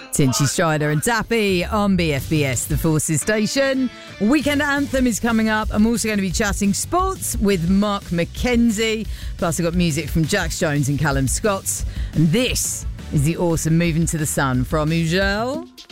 Tinchy Strider and Dappy on BFBS, the Forces station. Weekend Anthem is coming up. I'm also going to be chatting sports with Mark McKenzie. Plus, I've got music from Jax Jones and Callum Scott. And this is the awesome Moving to the Sun from Ugel.